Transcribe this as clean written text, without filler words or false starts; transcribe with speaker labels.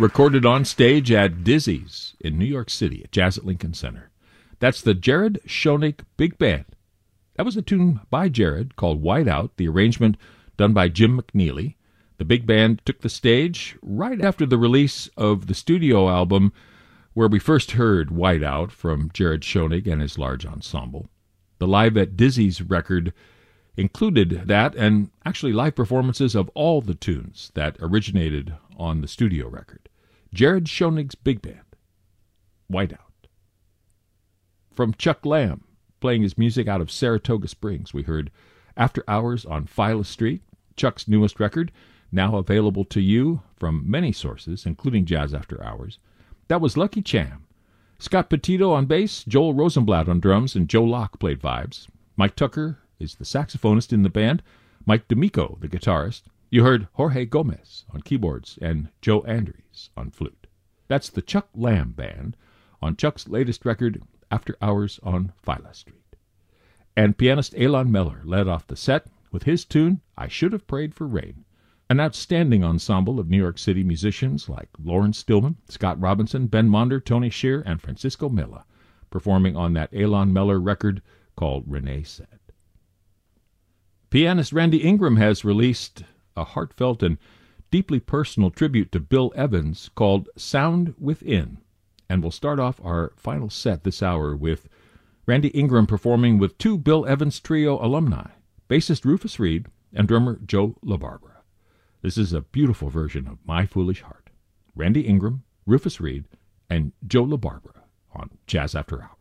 Speaker 1: recorded on stage at Dizzy's in New York City at Jazz at Lincoln Center. That's the Jared Schoenig Big Band. That was a tune by Jared called Whiteout, the arrangement done by Jim McNeely. The big band took the stage right after the release of the studio album where we first heard Whiteout from Jared Schoenig and his large ensemble. The Live at Dizzy's record included that and actually live performances of all the tunes that originated on the studio record. Jared Schoenig's Big Band, Whiteout. From Chuck Lamb, playing his music out of Saratoga Springs, we heard After Hours on Phyla Street, Chuck's newest record, now available to you from many sources, including Jazz After Hours. That was Lucky Cham. Scott Petito on bass, Joel Rosenblatt on drums, and Joe Locke played vibes. Mike Tucker is the saxophonist in the band, Mike D'Amico, the guitarist. You heard Jorge Gomez on keyboards and Joe Andries on flute. That's the Chuck Lamb Band on Chuck's latest record, After Hours on Phyla Street. And pianist Elon Meller led off the set with his tune, I Should Have Prayed for Rain. An outstanding ensemble of New York City musicians like Lawrence Stillman, Scott Robinson, Ben Monder, Tony Shear, and Francisco Milla, performing on that Elon Meller record called Renee Said. Pianist Randy Ingram has released a heartfelt and deeply personal tribute to Bill Evans called Sound Within, and we'll start off our final set this hour with Randy Ingram performing with two Bill Evans Trio alumni, bassist Rufus Reid and drummer Joe LaBarbera. This is a beautiful version of My Foolish Heart. Randy Ingram, Rufus Reid, and Joe LaBarbera on Jazz After Hours.